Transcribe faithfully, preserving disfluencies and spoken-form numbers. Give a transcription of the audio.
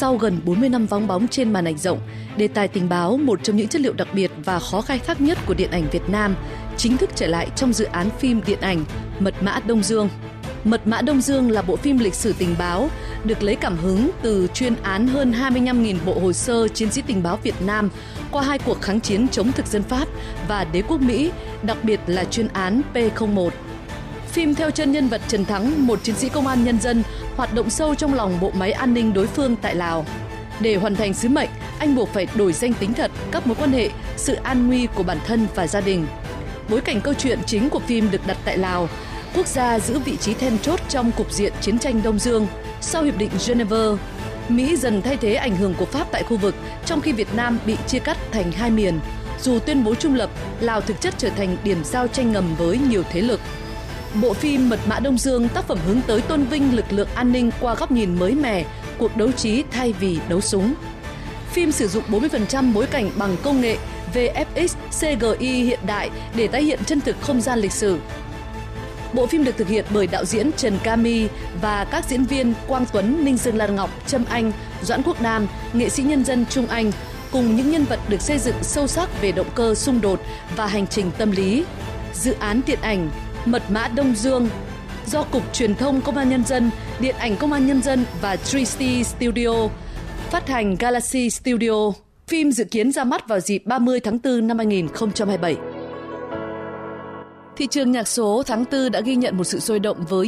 Sau gần bốn mươi năm vắng bóng trên màn ảnh rộng, đề tài tình báo, một trong những chất liệu đặc biệt và khó khai thác nhất của điện ảnh Việt Nam, chính thức trở lại trong dự án phim điện ảnh Mật mã Đông Dương. Mật mã Đông Dương là bộ phim lịch sử tình báo, được lấy cảm hứng từ chuyên án hơn hai mươi lăm nghìn bộ hồ sơ chiến sĩ tình báo Việt Nam qua hai cuộc kháng chiến chống thực dân Pháp và đế quốc Mỹ, đặc biệt là chuyên án P không một. Phim theo chân nhân vật Trần Thắng, một chiến sĩ công an nhân dân, hoạt động sâu trong lòng bộ máy an ninh đối phương tại Lào. Để hoàn thành sứ mệnh, anh buộc phải đổi danh tính thật, các mối quan hệ, sự an nguy của bản thân và gia đình. Bối cảnh câu chuyện chính của phim được đặt tại Lào, quốc gia giữ vị trí then chốt trong cục diện chiến tranh Đông Dương. Sau Hiệp định Geneva, Mỹ dần thay thế ảnh hưởng của Pháp tại khu vực, trong khi Việt Nam bị chia cắt thành hai miền. Dù tuyên bố trung lập, Lào thực chất trở thành điểm giao tranh ngầm với nhiều thế lực. Bộ phim Mật mã Đông Dương tác phẩm hướng tới tôn vinh lực lượng an ninh qua góc nhìn mới mẻ, cuộc đấu trí thay vì đấu súng. Phim sử dụng bốn mươi phần trăm bối cảnh bằng công nghệ vê ép ích xê giê i hiện đại để tái hiện chân thực không gian lịch sử. Bộ phim được thực hiện bởi đạo diễn Trần Cami và các diễn viên Quang Tuấn, Ninh Dương Lan Ngọc, Trâm Anh, Doãn Quốc Nam, nghệ sĩ nhân dân Trung Anh, cùng những nhân vật được xây dựng sâu sắc về động cơ xung đột và hành trình tâm lý. Dự án điện ảnh Mật mã Đông Dương do Cục Truyền thông Công an Nhân dân, Điện ảnh Công an Nhân dân và ba C Studio, phát hành Galaxy Studio. Phim dự kiến ra mắt vào dịp ba mươi tháng tư năm hai nghìn không trăm hai mươi bảy. Thị trường nhạc số tháng tư đã ghi nhận một sự sôi động với